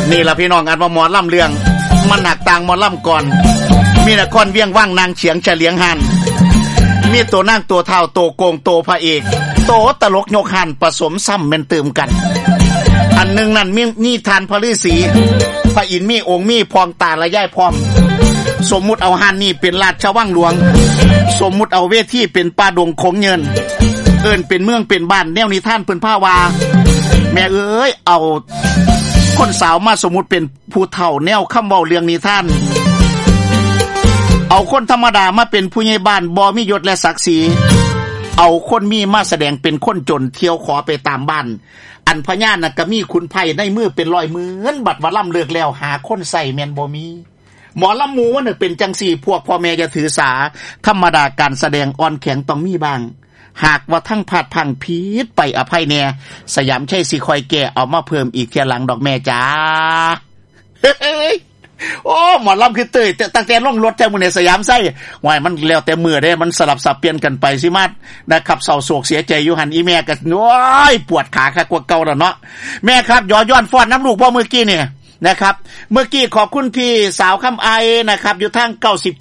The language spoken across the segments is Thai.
นี่ล่ะพี่น้องอันว่าหมอลำเรื่องมันหนักต่างหมอลำก่อนมีนครเวียงว่างนางเฉียงเฉลียงหันมีตัวนางตัวเท่าโตโกงโตพระเอกโตตลกยกหันผสมซ้ำแม่นเติมกันอันนึงนั่นมีนิทานพระฤาษีพระอินทร์มีองค์มีพองตาละย่ายพร้อมสมมุติเอาหันนี่เป็นราชวังหลวงสมมุติเอาเวทีเป็นป่าดงคงเงินเอิ้นเป็นเมืองเป็นบ้านแนวนิทานเพิ่นพาว่าแม่เอ้ยเอาคนสาวมาสมมุติเป็นผู้เฒ่าแนวคำเว้าเรื่องนิทานเอาคนธรรมดามาเป็นผู้ใหญ่บ้านบ่มียศและศักดิ์ศรีเอาคนมีมาแสดงเป็นคนจนเที่ยวขอไปตามบ้านอันพญาน่ะก็มีขุนไผในมือเป็นร้อยหมื่นบัดว่าล่ำเลิกแล้วหาคนใส่แม่นบ่มีหมอลำหมู่น่ะเป็นจังซี่พวกพ่อแม่จะถือสาธรรมดาการแสดงอ่อนแข็งต้องมีบ้างหากว่าทั้งพลาดพังผิดไปอภัยแน่สยามใช่สิคอยแก้เอามาเพิ่มอีกเที่ยหลังดอกแม่จ๋าโอ้หมอลำคือเตยตั้งแต่ล่องรถแต่มื้อนี้สยามไส้ว่ามันแล้วแต่มื้อเด้มันสลับสับเปลี่ยนกันไปสิมานะครับเศร้าโศกเสียใจอยู่หั่นอีแม่ก็โอ้ยปวดขาคักกว่าเก่าแล้วเนาะแม่ครับย้อนฟ้อนน้ำลูกบ่เมื่อกี้เนี่ยนะครับเมื่อกี้ขอบคุณพี่สาวคำไอนะครับอยู่ทาง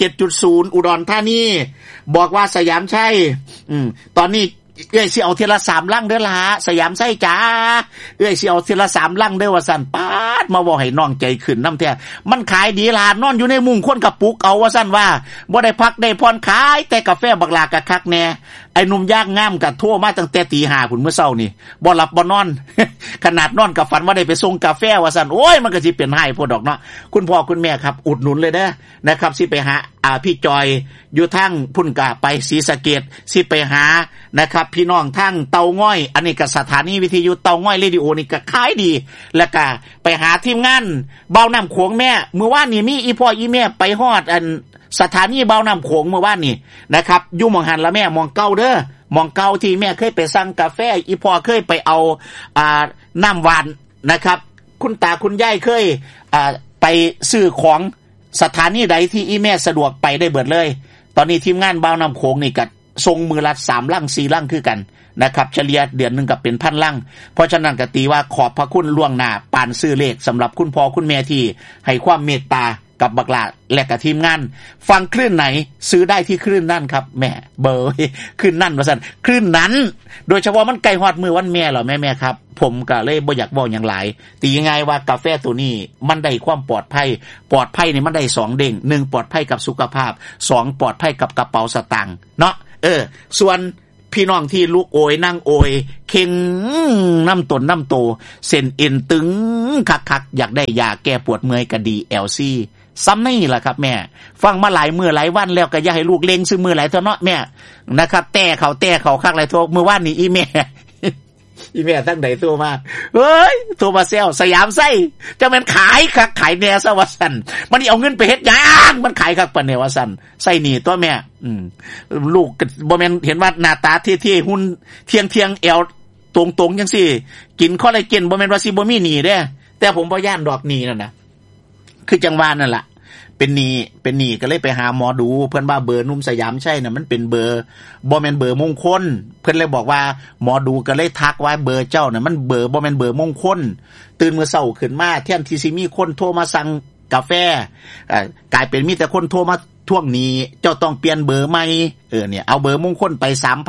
97.0 อุดรธานีบอกว่าสยามใช่ตอนนี้เอ้ยสิเอาเทละ3ลังเด้อล่ะสยามไส้จ๋าเอ้ยสิเอาเทละ3ลังเด้อว่าซั่นป๊าดมาบอกให้น้องใจขึ้นนำแท้มันขายดีล่ะนอนอยู่ในมุ้งคนกระปุกเอาว่าซั่นว่าบ่ได้พักได้พรขายแต่กาแฟบักลากะคักแน่ไอ้หนุ่มยากงามก็โทรมาตั้งแต่ตี 5 พุ่นมื้อเช้านี่บ่หลับบ่นอน ขนาดนอนก็ฝันว่าได้ไปส่งกาแฟว่าซั่นโอ้ยมันก็สิเป็นให้พวกดอกเนาะคุณพ่อคุณแม่ครับอุดหนุนเลยเด้อนะครับสิไปหาพี่จอยอยู่ทางพุ่นกะไปศรีสะเกษสิไปหานะครับพี่น้องทางเตาง่อยอันนี้ก็สถานีวิทยุเตาง่อยเรดิโอนี่ก็ขายดีแล้วก็ไปหาทีมงานเบาน้ำโขงแม่เมื่อวานนี่มีอีพ่ออีแม่ไปฮอดอันสถานีเบาน้ำโขงเมื่อวานนี่นะครับอยู่หม่องหันละแม่หม่องเก่าเด้อหม่องเก่าที่แม่เคยไปสั่งกาแฟอีพ่อเคยไปเอาน้ำหวานนะครับคุณตาคุณยายเคยไปซื้อของสถานีใดที่อีแม่สะดวกไปได้เบิดเลยตอนนี้ทีมงานเบาน้ำโขงนี่ก็ส่งมือละ3ลัง4ลังคือกันนะครับเฉลี่ยเดือนนึงก็เป็นพันลังเพราะฉะนั้นก็ตีว่าขอบพระคุณล่วงหน้าปานซื้อเลขสำหรับคุณพ่อคุณแม่ที่ให้ความเมตตากับบักหลาและกับทีมงานฟังคลื่นไหนซื้อได้ที่คลื่นนั่นครับแม่เบอร์คลื่นนั่นว่าซั่นคลื่นนั้นโดยเฉพาะมันใกล้ฮอดมื้อวันแม่เหรอแม่ๆครับผมก็เลยบ่อยากเว้าหยังหลายตียังไงว่ากาแฟตัวนี้มันได้ความปลอดภัยนี่มันได้2เด้ง1ปลอดภัยกับสุขภาพ2ปลอดภัยกับกระเป๋าสตางค์เนาะส่วนพี่น้องที่ลูกโอยนั่งโอยเข่งน้ำตนน้ำโตเส้นเอ็นตึงคักๆอยากได้ยาแก้ปวดเมื่อยก็ดี LC ซ้ำนี่ล่ะครับแม่ฟังมาหลายมื้อหลายวันแล้วก็อย่าให้ลูกเล็งซื้อมื้อหลายเท่าเนาะแม่นะครับแต่เขาคักหลายโทรมื้อวานนี้อีแม่ทั้งใดโทรมาเฮ้ยโทรมาแซวสยามไส้จะแม่นขายคักขายแน่ซะว่าซั่นมันเอาเงินไปเฮ็ดหยังมันขายคักปานนี้ว่าซั่นไส้นี่ตัวแม่ลูกบ่แม่นเห็นว่าหน้าตาเท่ๆหุ่นเที่ยงๆแอวตรงๆจังซี่กินคอลลาเจนบ่แม่นว่าสิบ่มีหนี้เด้แต่ผมบ่ย่านดอกหนี้นั่นน่ะคือจังว่านั่นล่ะเป็นหนี้ก็เลยไปหาหมอดูเพิ่นว่าเบอร์นุ่มสยามใช่น่ะมันเป็นเบอร์บ่แม่นเบอร์มงคลเพิ่นเลยบอกว่าหมอดูก็เลยทักว่าเบอร์เจ้าน่ะมันเบอร์บ่แม่นเบอร์มงคลตื่นมื้อเช้าขึ้นมาแทนที่สิมีคนโทรมาสั่งกาแฟกลายเป็นมีแต่คนโทรมาทวงหนี้เจ้าต้องเปลี่ยนเบอร์ใหม่เนี่ยเอาเบอร์มงคลไป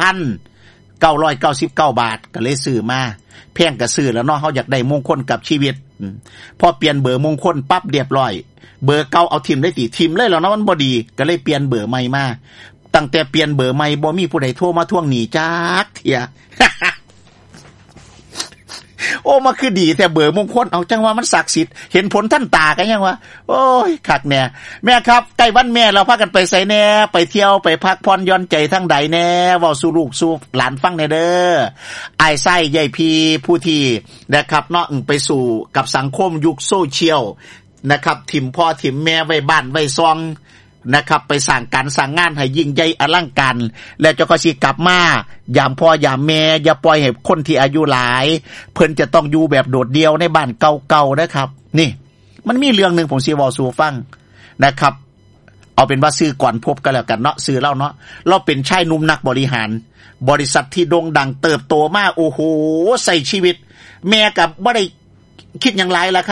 3,999 บาทก็เลยซื้อมาแพงก็ซื้อแล้วเนาะเฮาอยากได้มงคลกับชีวิตพอเปลี่ยนเบอร์มงคลปั๊บเรียบร้อยเบอร์เก่าเอาทิ่มได้ทิ่มเลยแล้วเนาะมันบ่ดีก็เลยเปลี่ยนเบอร์ใหม่มาตั้งแต่เปลี่ยนเบอร์ใหม่บ่มีผู้ใดโทรมาทวงหนี้จักเที่ย โอ้มาคือดีแต่เบอร์มงคลเอาจังว่ามันศักดิ์สิทธิ์เห็นผลท่านตากันยังวะโอ้ยคักแน่แม่ครับใกล้วันแม่เราพากันไปไสแน่ไปเที่ยวไปพักผ่อนหย่อนใจทั้งใดแน่เว้าสู่ลูกสู่หลานฟังแน่เด้ออ้ายไส้ใหญ่พี่ผู้ที่นะครับเนาะไปสู่กับสังคมยุคโซเชียลนะครับถิ่มพ่อถิ่มแม่ไว้บ้านไว้ซองนะครับไปสร้างการสร้างงานให้ยิ่งใหญ่อลังการแล้วจะก็สิกลับมายามพ่อยามแม่อย่าปล่อยให้คนที่อายุหลายเพิ่นจะต้องอยู่แบบโดดเดี่ยวในบ้านเก่าๆนะครับนี่มันมีเรื่องนึงผมสิเว้าสู่ฟังนะครับเอาเป็นว่าซื้อก่อนพบกันแล้วกันเนาะซื้อแล้วเนาะเราเป็นชายหนุ่มนักบริหารบริษัทที่โด่งดังเติบโตมากโอ้โหใส่ชีวิตแม่กับบ่ได้คิดหยังหลายล่ะครับ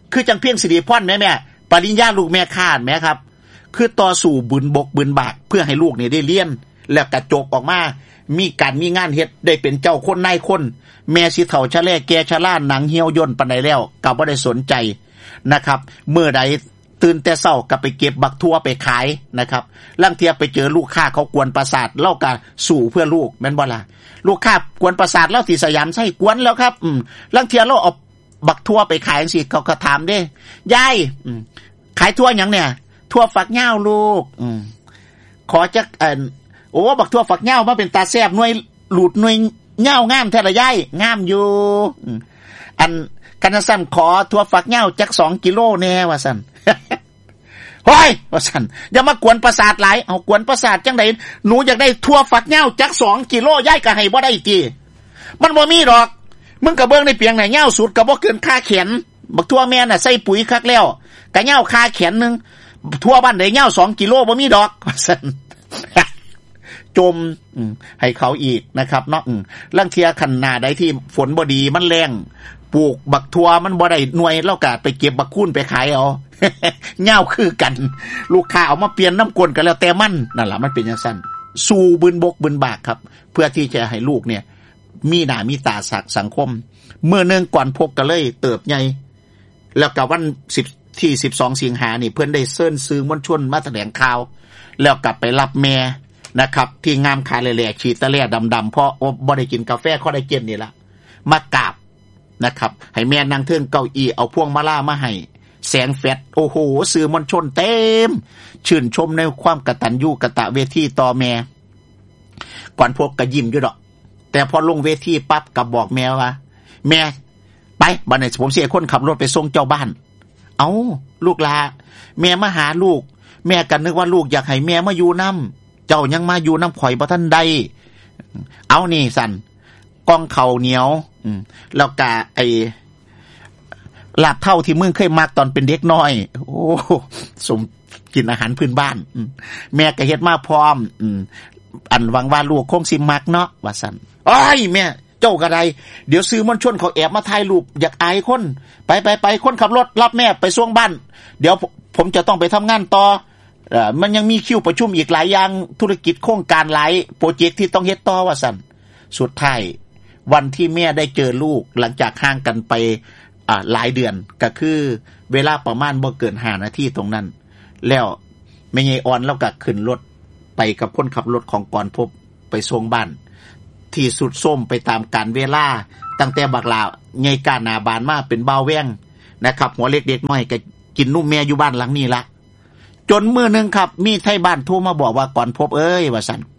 คือจังเพียงสิริพรแม่ปริญญาลูกแม่ค้าแม่ครับคือต่อสู้บุญบกบุญบากเพื่อให้ลูกนี่ได้เรียนแล้วกระจกออกมามีการมีงานเฮ็ดได้เป็นเจ้าคนนายคนแม่สิเฒ่าชะแลแก่ชราหนังเหี่ยวย่นปานใดแล้วก็บ่ได้สนใจนะครับเมื่อใดตื่นแต่เช้าก็ไปเก็บบักทั่วไปขายนะครับลางเที่ยไปเจอลูกค้าเขากวนประสาทเล่าก็สู้เพื่อลูกแม่นบ่ล่ะลูกค้ากวนประสาทแล้วที่สยามไส้กวนแล้วครับลางเที่ยเราเอาบักทั่วไปขายจังซี่เขาก็ถามเด้ยายขายทั่วหยังเนี่ยทั่วฝักยาวลูกขอจักโอ้บักทั่วฝักยาวมาเป็นตาแซ่บหน่วยหลุดหน่วยยาวงามแท้ละยายงามอยู่อันกันสั่นขอทั่วฝักยาวจัก2กิโลแน่ว่าซั่นโอ้ยว่าซั่นอย่ามากวนประสาทหลายเอากวนประสาทจังได๋หนูอยากได้ทั่วฝักยาวจัก2กิโลยายก็ให้บ่ได้ติมันบ่มีดอกมึงก็เบิ่งในเปียงน่ะยาวสุดก็บ่เกินค่าแขนบักทั่วแม่น่ะใส่ปุ๋ยคักแล้วก็ยาวค่าแขนนึงทั่วบ้านได้ยาว2กิโลบ่มีดอกว่าซั่นจมให้เขาอีกนะครับเนาะลางเที่ยคันหน้าใดที่ฝนบ่ดีมันแล้งปลูกบักทั่วมันบ่ได้หน่วยแล้วก็ไปเก็บบักคูนไปขายเอาเหย้าคือกันลูกค้าเอามาเปลี่ยนน้ำกวนกันแล้วแต่มันนั่นล่ะมันเป็นจังซั่นสู้บืนบกบืนบากครับเพื่อที่จะให้ลูกเนี่ยมีหน้ามีตาสังคมเมื่อนึงก่อนพบกันเลยเติบใหญ่แล้วก็วัน10ที่12สิงหานี่เพิ่นได้เชิญสื่อมวลชนมาแถลงข่าวแล้วกลับไปรับแม่นะครับที่งามคาแหล่ๆฉีดตะแล่ดำๆเพราะบ่ได้กินกาแฟคอลลาเจนนี่ล่ะมากราบนะครับให้แม่นั่งเทิงเก้าอี้เอาพวงมาลามาให้แสงแฟดโอ้โหสื่อมวลชนเต็มชื่นชมในความกตัญญูกตเวทีต่อแม่ก่อนพวกก็ยิ้มอยู่ดอกแต่พอลงเวทีปั๊บก็บอกแม่ว่าแม่ไปบัดนี้ผมสิให้คนขับรถไปส่งเจ้าบ้านเอ้าลูกหลาแม่มาหาลูกแม่ก็นึกว่าลูกอยากให้แม่มาอยู่นำเจ้ายังมาอยู่นำข่อยบ่ทันใดเอานี่สั่นกองข้าวเหนียวแล้วก็ไอ้ลาบเท่าที่มึงเคยมักตอนเป็นเด็กน้อยโอ้สมกินอาหารพื้นบ้านแม่ก็เฮ็ดมาพร้อมอันหวังว่าลูกคงสิมักเนาะว่าซั่นอ้ายแม่เจ้าก็ได้เดี๋ยวซื้อมวลชนเขาแอบมาถ่ายรูปอยากอายคนไปคนขับรถรับแม่ไปส่งบ้านเดี๋ยวผมจะต้องไปทำงานต่อมันยังมีคิวประชุมอีกหลายอย่างธุรกิจโครงการหลายโปรเจกต์ที่ต้องเฮ็ดต่อว่าซั่นสุดท้ายวันที่แม่ได้เจอลูกหลังจากห่างกันไปหลายเดือนก็คือเวลาประมาณบ่เกิน5นาทีตรงนั้นแล้วแม่ใหญ่อ่อนแล้วก็ขึ้นรถไปกับคนขับรถของก่อนพบไปส่งบ้านที่สุดส้มไปตามกาลเวลาตั้งแต่บักลาใหญ่กาหน้าบานมาเป็นบ่าวแว้งนะครับหัวเล็กเด็กน้อยก็กินนุ่มแม่อยู่บ้านหลังนี้ละจนมื้อนึงครับมีไทบ้านโทรมาบอกว่าก่อนพบเอ้ยว่าซั่น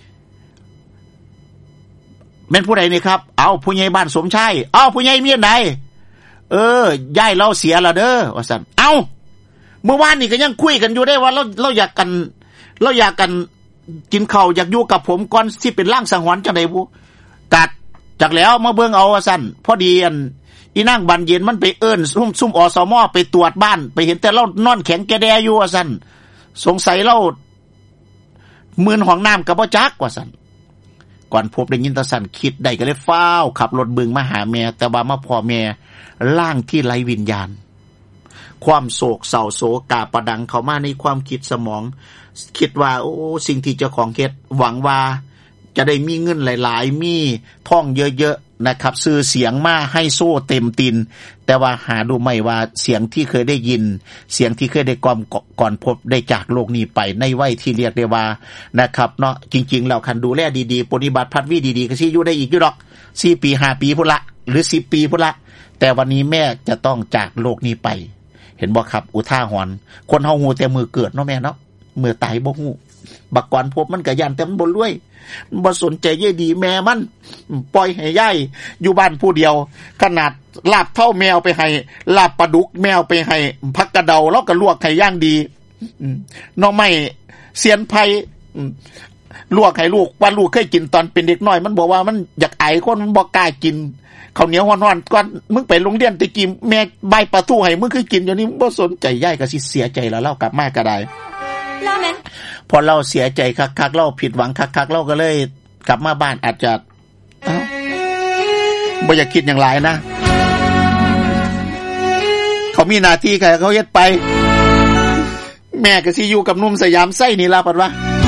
แม่นผู้ใดนี่ครับเอาผู้ใหญ่บ้านสมชายเอาผู้ใหญ่เมียนใดย้ายเราเสียแล้วเด้อว่าซั่นเอาเมื่อวานนี่ก็ยังคุยกันอยู่ได้ว่าเราอยากกันกินข้าวอยากอยู่กับผมก่อนสิเป็นร่างสังหรณ์จังได๋ผู้กัดจากแล้วมาเบิ่งเอาว่าซั่นพอดีอีนางบันเย็นมันไปเอิ้นซุ่มอสมไปตรวจบ้านไปเห็นแต่เรานอนแข็งแกแดอยู่ว่าซั่นสงสัยเรามื้นห้องน้ำก็บ่จักว่าซั่นก่อนพบได้ยินตาสั่นคิดได้ก็เลยฟ้าวขับรถบึงมาหาแม่แต่ว่ามาพ่อแม่ร่างที่ไร้วิญญาณความโศกเศร้าโศกาประดังเข้ามาในความคิดสมองคิดว่าโอ้สิ่งที่เจ้าของเฮ็ดหวังว่าจะได้มีเงินหลายๆมีท่องเยอะๆนะครับซื้อเสียงมาให้โซ่เต็มตีนแต่ว่าหาดูไม่ว่าเสียงที่เคยได้ยินเสียงที่เคยได้ก่อนพบได้จากโลกนี้ไปในวัยที่เรียกได้ว่านะครับเนาะจริงๆแล้วคันดูแลดีๆปฏิบัติพัดวิดีๆก็สิอยู่ได้อีกอยู่ดอก4ปี5ปีพุ่นละหรือ10ปีพุ่นละแต่วันนี้แม่จะต้องจากโลกนี้ไปเห็นบ่ครับอุทาหรณ์คนเฮาฮู้แต่มือเกิดเนาะแม่เนาะมือตายบ่ฮู้บักก่อนพบมันก็ย่านแต่มันบ่รวยบ่สนใจยายดีแม่มันปล่อยให้ยายอยู่บ้านผู้เดียวขนาดลาบเท่าแมวไปให้ลาบปลาดุกแมวไปให้ผักกระเดาแล้วก็ลวกให้ย่างดีหน่อไม้เสียนไผลวกให้ลูกว่าลูกเคยกินตอนเป็นเด็กน้อยมันบอกว่ามันอยากไอคนมันบ่กล้ากินข้าวเหนียวฮ้อนๆก่อนมึงไปโรงเรียนตะกี้แม่ใบปลาทูให้มึงคือกินอยู่นี่มึงบ่สนใจยายก็สิเสียใจแล้วเล่ากลับมาก็ได้พอเราเสียใจคักๆเราผิดหวังคักๆเราก็เลยกลับมาบ้านอาจจะบ่อยากคิดอย่างไรนะเขามีหน้าที่ค่ะเขาเฮ็ดไปแม่ก็สิอยู่กับหนุ่มสยามไส้นี่ล่ะปัดว่า